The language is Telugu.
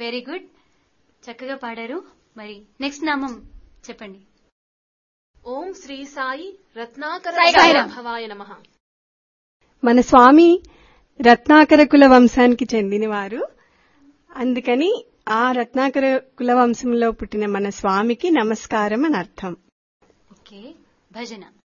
వెరీ గుడ్, చక్కగా పాడారు. మరి నెక్స్ట్ నామం చెప్పండి. ఓం శ్రీ సాయి రత్నాకర భవాయ నమః. మన స్వామి రత్నాకర కుల వంశానికి చెందినవారు. అందుకని ఆ రత్నాకర కుల వంశంలో పుట్టిన మన స్వామికి నమస్కారం అని అర్థం. ఓకే, భజన.